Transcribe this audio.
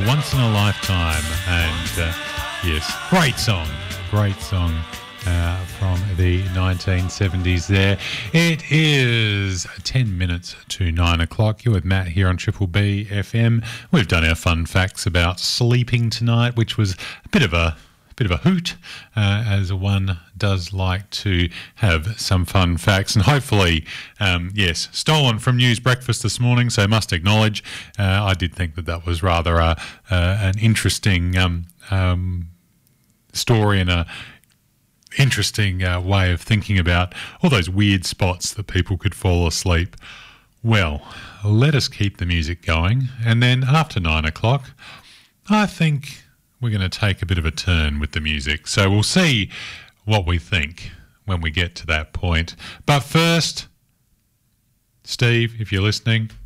Once in a Lifetime. And yes, great song from the 1970s there. It is 10 minutes to 9 o'clock. You're with Matt here on Triple B FM. We've done our fun facts about sleeping tonight, which was a bit of a hoot, as one does like to have some fun facts. And hopefully, yes, stolen from News Breakfast this morning, so must acknowledge I did think that was rather an interesting story and a interesting way of thinking about all those weird spots that people could fall asleep. Well, let us keep the music going, and then after 9 o'clock, I think we're going to take a bit of a turn with the music. So we'll see what we think when we get to that point. But first, Steve, if you're listening,